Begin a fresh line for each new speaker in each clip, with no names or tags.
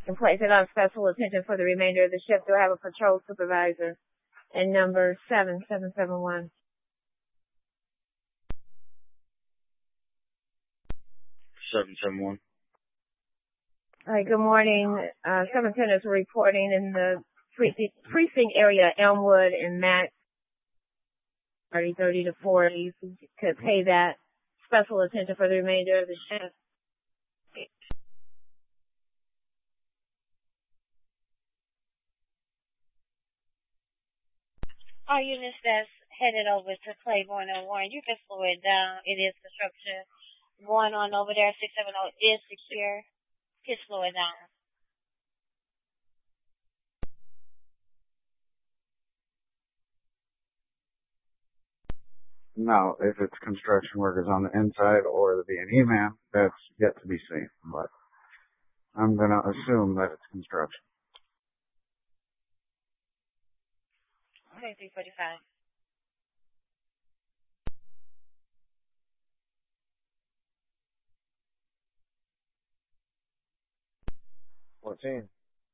and place it on special attention for the remainder of the shift. Do I have a patrol supervisor in number 7771?
771.
All right, good morning. 710 is reporting in the precinct area, Elmwood and Max, 30 to 40. So you could pay that special attention for the remainder of the shift.
All units that's headed over to Claiborne and Warren, you can slow it down. It is construction going on over there. 670 is secure. You can slow it down.
Now, if it's construction workers on the inside or the B&E man, that's yet to be seen. But I'm going to assume that it's construction.
2345.
Fourteen.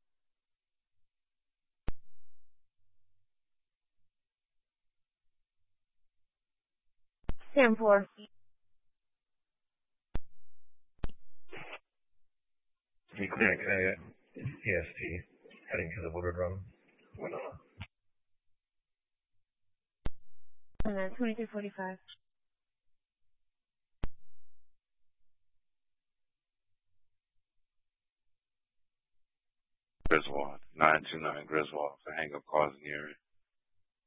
Ten four.
Be clear, EST, heading to the Woodward Run.
2345.
Griswold, 929 Griswold, for hang-up cars in the area.